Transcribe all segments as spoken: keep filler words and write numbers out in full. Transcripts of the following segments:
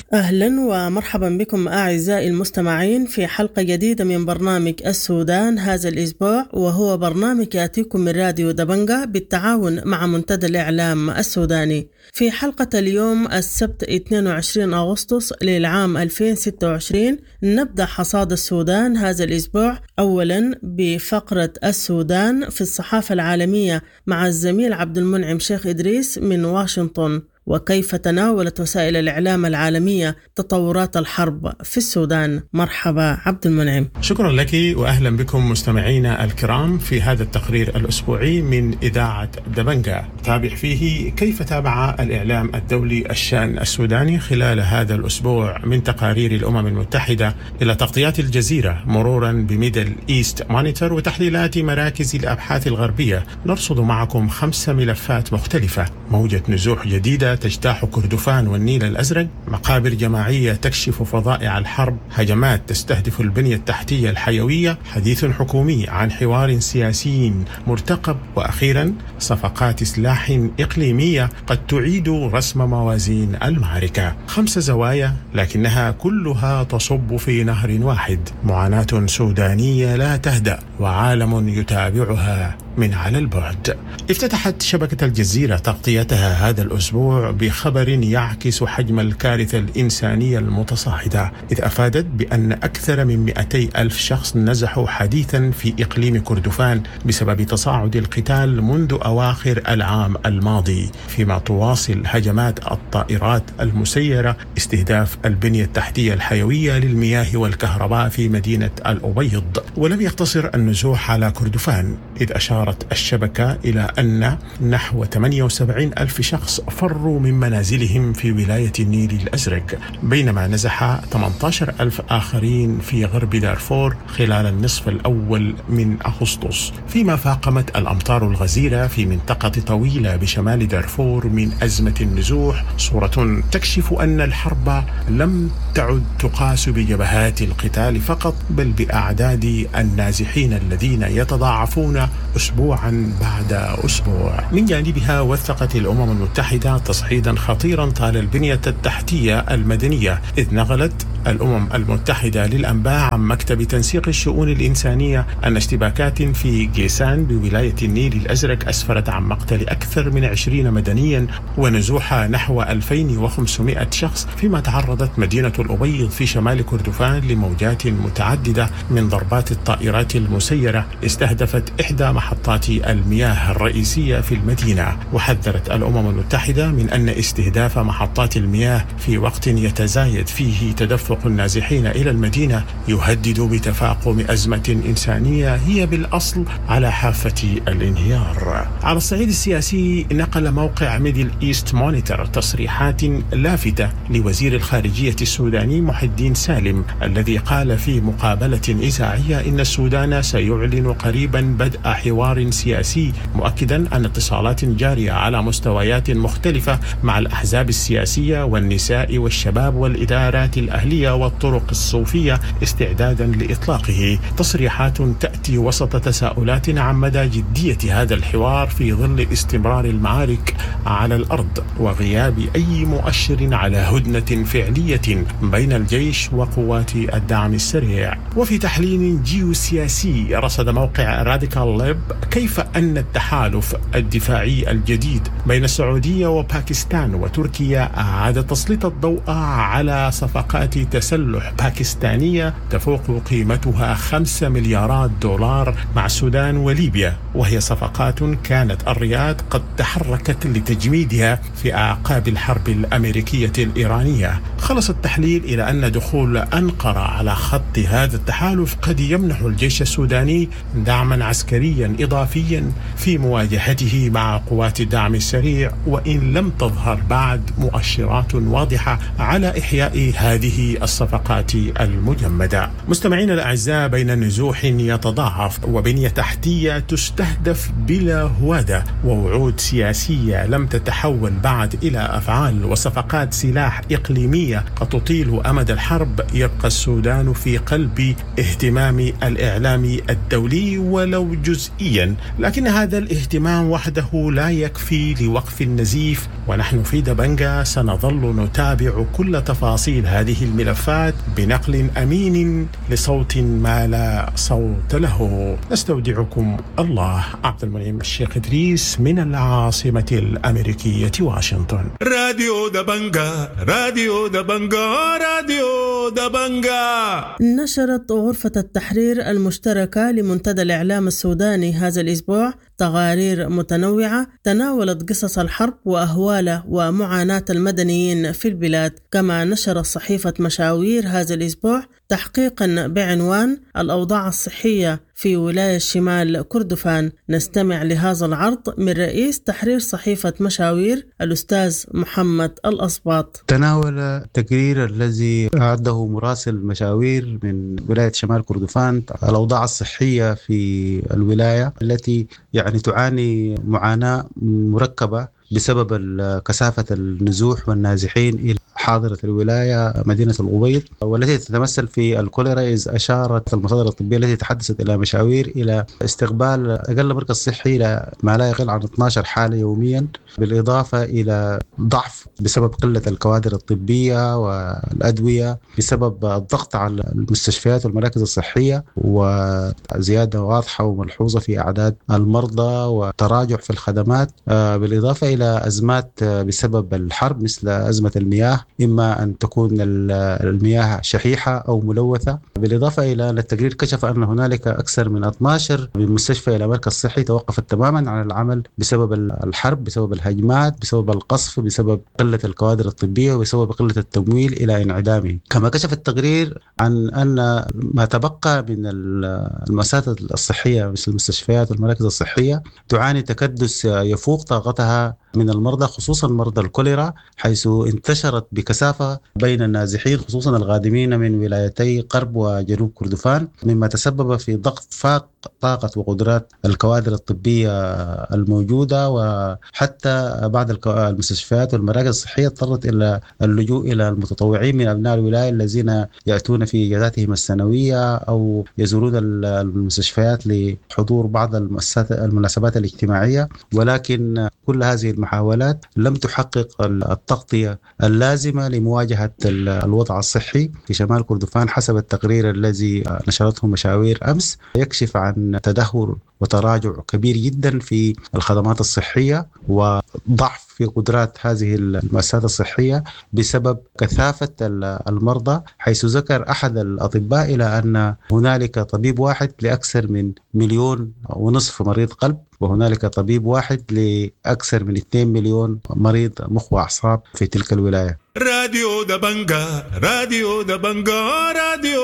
أهلا ومرحبا بكم أعزائي المستمعين في حلقة جديدة من برنامج السودان هذا الأسبوع، وهو برنامج يأتيكم من راديو دبنجة بالتعاون مع منتدى الإعلام السوداني. في حلقة اليوم السبت اثنين وعشرين أغسطس للعام ألفين وستة وعشرين نبدأ حصاد السودان هذا الأسبوع أولا بفقرة السودان في الصحافة العالمية مع الزميل عبد المنعم شيخ إدريس من واشنطن، وكيف تناولت وسائل الإعلام العالمية تطورات الحرب في السودان. مرحبا عبد المنعم. شكرا لك وأهلا بكم مستمعينا الكرام في هذا التقرير الأسبوعي من إذاعة دبنجة، تابع فيه كيف تابع الإعلام الدولي الشأن السوداني خلال هذا الأسبوع من تقارير الأمم المتحدة إلى تغطيات الجزيرة مرورا بميدل إيست مونيتور وتحليلات مراكز الأبحاث الغربية. نرصد معكم خمس ملفات مختلفة: موجة نزوح جديدة تجتاح كردفان والنيل الأزرق، مقابر جماعية تكشف فظائع الحرب، هجمات تستهدف البنية التحتية الحيوية، حديث حكومي عن حوار سياسي مرتقب، وأخيرا صفقات سلاح إقليمية قد تعيد رسم موازين المعركة. خمس زوايا لكنها كلها تصب في نهر واحد: معاناة سودانية لا تهدأ وعالم يتابعها من على البعد. افتتحت شبكة الجزيرة تغطيتها هذا الأسبوع بخبر يعكس حجم الكارثة الإنسانية المتصاعدة، إذ أفادت بأن أكثر من مئتي ألف شخص نزحوا حديثا في إقليم كردفان بسبب تصاعد القتال منذ أواخر العام الماضي، فيما تواصل هجمات الطائرات المسيرة استهداف البنية التحتية الحيوية للمياه والكهرباء في مدينة الأبيض. ولم يقتصر النزوح على كردفان، إذ أشار الشبكة إلى أن نحو ثمانية وسبعين ألف شخص فروا من منازلهم في ولاية النيل الأزرق، بينما نزح ثمانية عشر ألف آخرين في غرب دارفور خلال النصف الأول من أغسطس، فيما فاقمت الأمطار الغزيرة في منطقة طويلة بشمال دارفور من أزمة النزوح صورة تكشف أن الحرب لم تعد تقاس بجبهات القتال فقط، بل بأعداد النازحين الذين يتضاعفون أسبوعا بعد أسبوع. من جانبها وثقت الأمم المتحدة تصعيدا خطيرا طال البنية التحتية المدنية، إذ نقلت الأمم المتحدة للأنباء عن مكتب تنسيق الشؤون الإنسانية أن اشتباكات في جيسان بولاية النيل الأزرق أسفرت عن مقتل أكثر من عشرين مدنيا ونزوح نحو ألفين وخمسمائة شخص، فيما تعرضت مدينة الأبيض في شمال كردفان لموجات متعددة من ضربات الطائرات المسيرة استهدفت إحدى محطات المياه الرئيسية في المدينة. وحذرت الأمم المتحدة من أن استهداف محطات المياه في وقت يتزايد فيه تدفق النازحين إلى المدينة يهدد بتفاقم أزمة إنسانية هي بالأصل على حافة الانهيار. على الصعيد السياسي، نقل موقع ميدل إيست مونيتور تصريحات لافتة لوزير الخارجية السوداني محي الدين سالم، الذي قال في مقابلة إذاعية إن السودان سيعلن قريبا بدء حوار سياسي، مؤكدا أن اتصالات جارية على مستويات مختلفة مع الأحزاب السياسية والنساء والشباب والإدارات الأهلية والطرق الصوفية استعدادا لإطلاقه. تصريحات تأتي وسط تساؤلات عن مدى جدية هذا الحوار في ظل استمرار المعارك على الأرض وغياب أي مؤشر على هدنة فعلية بين الجيش وقوات الدعم السريع. وفي تحليل جيوسياسي، رصد موقع راديكال ليب كيف أن التحالف الدفاعي الجديد بين السعودية وباكستان وتركيا أعاد تسليط الضوء على صفقات تسلح باكستانية تفوق قيمتها خمسة مليارات دولار مع السودان وليبيا، وهي صفقات كانت الرياض قد تحركت لتجميدها في أعقاب الحرب الأمريكية الإيرانية. خلص التحليل إلى أن دخول أنقرة على خط هذا التحالف قد يمنح الجيش السوداني دعما عسكريا إضافيا في مواجهته مع قوات الدعم السريع، وإن لم تظهر بعد مؤشرات واضحة على إحياء هذه الصفقات المجمدة. مستمعين الأعزاء، بين نزوح يتضاعف وبنية تحتية تستهدف بلا هوادة ووعود سياسية لم تتحول بعد إلى أفعال وصفقات سلاح إقليمية السودانية قد تطيل أمد الحرب، يبقى السودان في قلب اهتمام الإعلام الدولي ولو جزئيا، لكن هذا الاهتمام وحده لا يكفي لوقف النزيف، ونحن في دبنجا سنظل نتابع كل تفاصيل هذه الملفات بنقل أمين لصوت ما لا صوت له. نستودعكم الله. عبد المنعم الشيخ إدريس من العاصمة الأمريكية واشنطن. راديو دبنجا، راديو دبنجا، راديو دبنجا. نشرت غرفة التحرير المشتركة لمنتدى الإعلام السوداني هذا الأسبوع تقارير متنوعة تناولت قصص الحرب وأهواله ومعاناة المدنيين في البلاد. كما نشرت صحيفة مشاوير هذا الأسبوع تحقيقا بعنوان الأوضاع الصحية في ولاية شمال كردفان. نستمع لهذا العرض من رئيس تحرير صحيفة مشاوير الأستاذ محمد الأصباط. تناول التقرير الذي أعده مراسل مشاوير من ولاية شمال كردفان الأوضاع الصحية في الولاية التي يعني تعاني معاناة مركبة بسبب كثافة النزوح والنازحين إلى حاضرة الولاية مدينة الأبيض، والتي تتمثل في الكوليرا. إذ أشارت المصادر الطبية التي تحدثت إلى مشاوير إلى استقبال أقل مركز صحي إلى ما لا يقل عن اثنتي عشرة حالة يوميا، بالإضافة إلى ضعف بسبب قلة الكوادر الطبية والأدوية بسبب الضغط على المستشفيات والمراكز الصحية، وزيادة واضحة وملحوظة في أعداد المرضى وتراجع في الخدمات، بالإضافة إلى أزمات بسبب الحرب مثل أزمة المياه، إما أن تكون المياه شحيحة أو ملوثة. بالإضافة إلى أن التقرير كشف أن هنالك أكثر من اثني عشر من مستشفى إلى مركز صحي توقفت تماما عن العمل بسبب الحرب، بسبب الهجمات، بسبب القصف، بسبب قلة الكوادر الطبية، وبسبب قلة التمويل إلى انعدامه. كما كشف التقرير عن أن ما تبقى من المؤسسات الصحية مثل المستشفيات والمراكز الصحية تعاني تكدس يفوق طاقتها من المرضى، خصوصا مرضى الكوليرا، حيث انتشرت بكثافة بين النازحين خصوصا القادمين من ولايتي غرب وجنوب كردفان، مما تسبب في ضغط فاق طاقة وقدرات الكوادر الطبية الموجودة. وحتى بعض المستشفيات والمراكز الصحية اضطرت إلى اللجوء إلى المتطوعين من أبناء الولاية الذين يأتون في إجازاتهم السنوية أو يزورون المستشفيات لحضور بعض المناسبات الاجتماعية. ولكن كل هذه المحاولات لم تحقق التغطية اللازمة لمواجهة الوضع الصحي في شمال كردفان. حسب التقرير الذي نشرته مشاوير أمس يكشف عن تدهور وتراجع كبير جدا في الخدمات الصحية وضعف في قدرات هذه المؤسسات الصحية بسبب كثافة المرضى، حيث ذكر أحد الأطباء إلى أن هنالك طبيب واحد لأكثر من مليون ونصف مريض قلب، وهنالك طبيب واحد لأكثر من اثنين مليون مريض مخ وأعصاب في تلك الولاية. راديو دبنجا، راديو دبنجا، راديو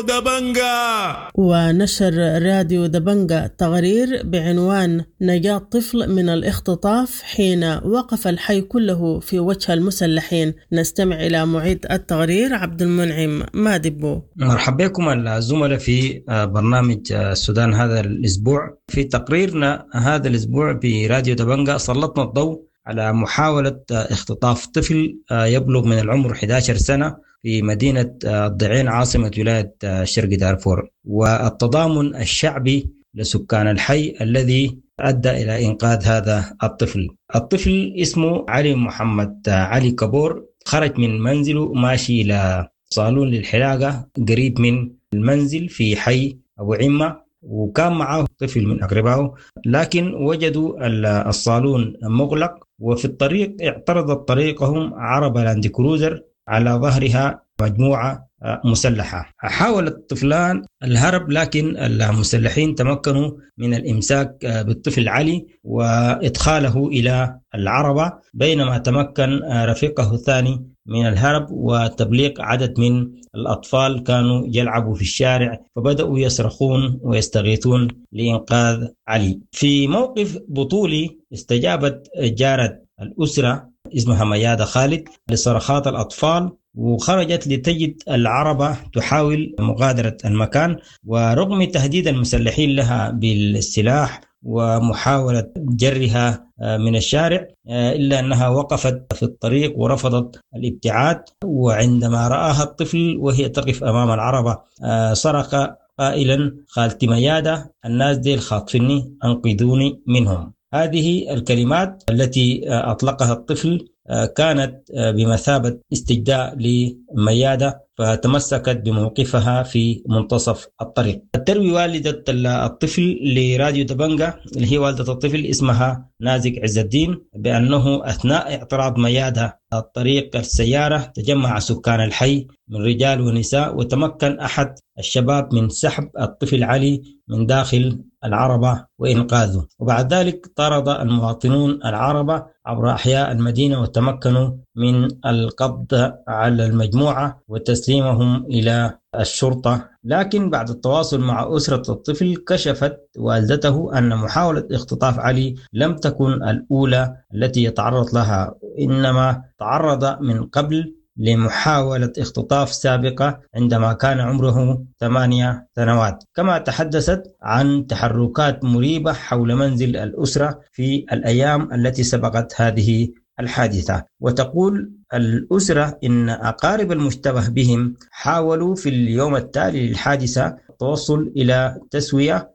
دبنجا. ونشر راديو دبنجا تقرير بعنوان نجاة طفل من الاختطاف حين وقف الحي كله في وجه المسلحين. نستمع إلى معيد التقرير عبد المنعم مادبو. مرحبا بكم الزملاء في برنامج السودان هذا الأسبوع. في تقريرنا هذا الأسبوع براديو دبنجا سلطنا الضوء على محاولة اختطاف طفل يبلغ من العمر أحد عشر سنة في مدينة الضعين عاصمة ولاية شرق دارفور، والتضامن الشعبي لسكان الحي الذي أدى إلى إنقاذ هذا الطفل. الطفل اسمه علي محمد علي كبور، خرج من منزله ماشي إلى صالون للحلاقة قريب من المنزل في حي أبو عمة، وكان معه طفل من أقربائه، لكن وجدوا الصالون مغلق، وفي الطريق اعترضت طريقهم عربة لاند كروزر على ظهرها مجموعة مسلحة. حاول الطفلان الهرب، لكن المسلحين تمكنوا من الإمساك بالطفل علي وإدخاله إلى العربة، بينما تمكن رفيقه الثاني من الهرب وتبليغ عدد من الأطفال كانوا يلعبوا في الشارع، فبدأوا يصرخون ويستغيثون لإنقاذ علي. في موقف بطولي استجابت جارة الأسرة اسمها ميادة خالد لصرخات الأطفال، وخرجت لتجد العربة تحاول مغادرة المكان، ورغم تهديد المسلحين لها بالسلاح ومحاولة جرها من الشارع، إلا أنها وقفت في الطريق ورفضت الابتعاد. وعندما رآها الطفل وهي تقف أمام العربة صرخ قائلا: خالتي ميادة، الناس دي خاطفني، أنقذوني منهم. هذه الكلمات التي أطلقها الطفل كانت بمثابة استجداء لميادة، فتمسكت بموقفها في منتصف الطريق. تروي والدة الطفل لراديو دبنجة، اللي هي والدة الطفل اسمها نازك عز الدين، بأنه أثناء اعتراض ميادة الطريق السيارة تجمع سكان الحي من رجال ونساء، وتمكن أحد الشباب من سحب الطفل علي من داخل العربة وإنقاذه. وبعد ذلك طارد المواطنون العربة عبر أحياء المدينة وتمكنوا من القبض على المجموعة وتسليمهم إلى الشرطة. لكن بعد التواصل مع أسرة الطفل كشفت والدته أن محاولة اختطاف علي لم تكن الأولى التي يتعرض لها، إنما تعرض من قبل لمحاولة اختطاف سابقة عندما كان عمره ثمانية سنوات. كما تحدثت عن تحركات مريبة حول منزل الأسرة في الأيام التي سبقت هذه الحادثة، وتقول الأسرة إن أقارب المشتبه بهم حاولوا في اليوم التالي للحادثة التوصل إلى تسوية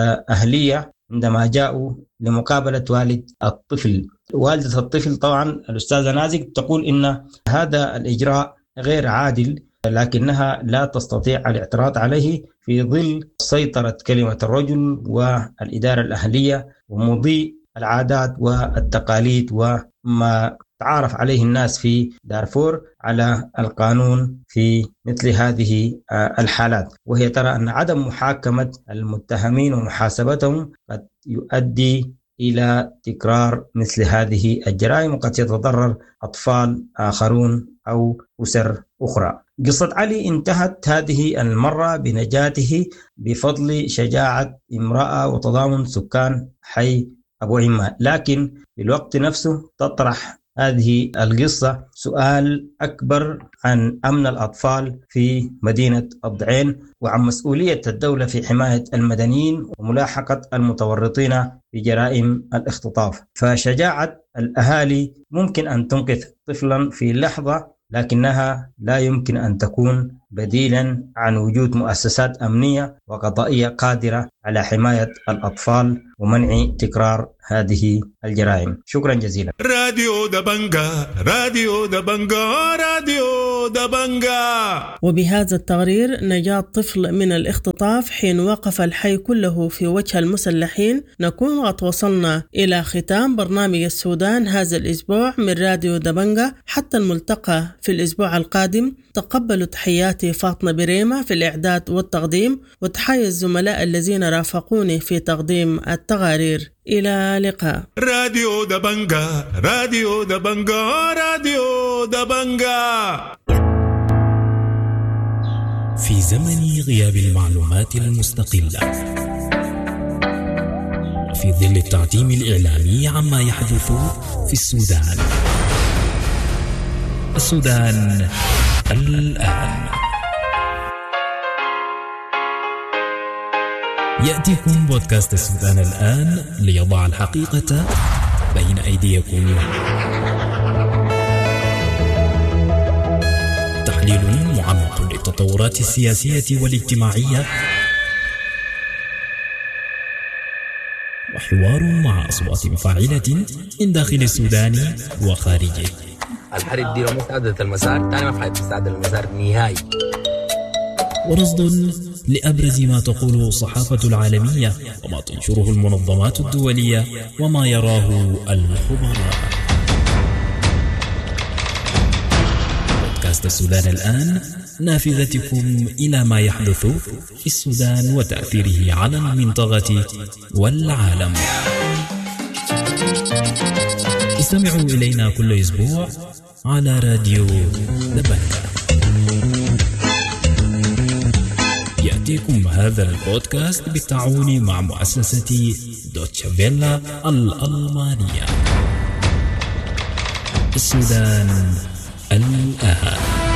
أهلية عندما جاءوا لمقابلة والد الطفل. والدة الطفل طبعا الأستاذة نازك تقول إن هذا الإجراء غير عادل، لكنها لا تستطيع الاعتراض عليه في ظل سيطرة كلمة الرجل والإدارة الأهلية ومضي العادات والتقاليد وما تعارف عليه الناس في دارفور على القانون في مثل هذه الحالات. وهي ترى أن عدم محاكمة المتهمين ومحاسبتهم قد يؤدي إلى تكرار مثل هذه الجرائم، وقد يتضرر أطفال آخرون أو أسر أخرى. قصة علي انتهت هذه المرة بنجاته بفضل شجاعة امرأة وتضامن سكان حي أبو عماد، لكن في الوقت نفسه تطرح هذه القصة سؤال أكبر عن أمن الأطفال في مدينة الضعين وعن مسؤولية الدولة في حماية المدنيين وملاحقة المتورطين في جرائم الاختطاف. فشجاعة الأهالي ممكن أن تنقذ طفلا في لحظة، لكنها لا يمكن أن تكون بديلا عن وجود مؤسسات أمنية وقضائية قادرة على حماية الأطفال ومنع تكرار هذه الجرائم. شكرا جزيلا. راديو دبنجا، راديو دبنجا، راديو دبنجا. وبهذا التقرير نجاة طفل من الاختطاف حين وقف الحي كله في وجه المسلحين، نكون قد وصلنا إلى ختام برنامج السودان هذا الأسبوع من راديو دبنجا. حتى الملتقى في الأسبوع القادم، تقبلوا تحياتي فاطمة بريمة في الإعداد والتقديم، وتحيي الزملاء الذين رافقوني في تقديم التقارير. إلى اللقاء. راديو دبنجا، راديو دبنجا، راديو دبنجا. في زمن غياب المعلومات المستقلة، في ظل التعتيم الإعلامي عما يحدث في السودان. السودان الآن. يأتيكم بودكاست السودان الآن ليضع الحقيقة بين أيديكم. تحليل معمق للتطورات السياسية والاجتماعية، وحوار مع أصوات فاعلة من داخل السودان وخارجه. الحرب دي لو مستعدة المسار تاني ما فحيت تستعد المسار نهائي. ورصد لأبرز ما تقوله الصحافة العالمية وما تنشره المنظمات الدولية وما يراه الخبراء. بودكاست السودان الآن، نافذتكم إلى ما يحدث في السودان وتأثيره على المنطقة والعالم. استمعوا إلينا كل أسبوع على راديو دبنجا. يأتيكم هذا البودكاست بالتعاون مع مؤسسة دوتشه فيلا الألمانية. السودان الآن.